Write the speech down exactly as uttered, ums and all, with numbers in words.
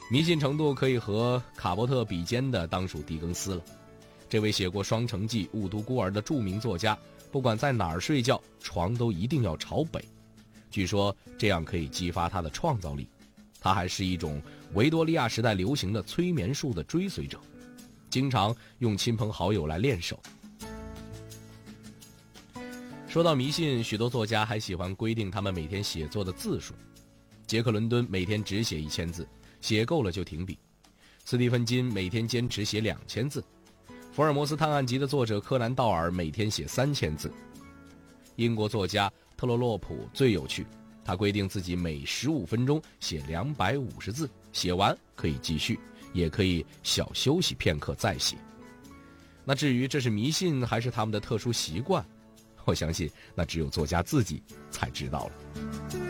迷信程度可以和卡伯特比肩的当属狄更斯了。这位写过《双城记》《雾都孤儿》的著名作家，不管在哪儿睡觉，床都一定要朝北，据说这样可以激发他的创造力。他还是一种维多利亚时代流行的催眠术的追随者，经常用亲朋好友来练手。说到迷信，许多作家还喜欢规定他们每天写作的字数。杰克伦敦每天只写一千字，写够了就停笔。斯蒂芬金每天坚持写两千字。福尔摩斯探案集的作者柯南道尔每天写三千字。英国作家特洛洛普最有趣，他规定自己每十五分钟写两百五十字，写完可以继续，也可以小休息片刻再写。那至于这是迷信还是他们的特殊习惯，我相信那只有作家自己才知道了。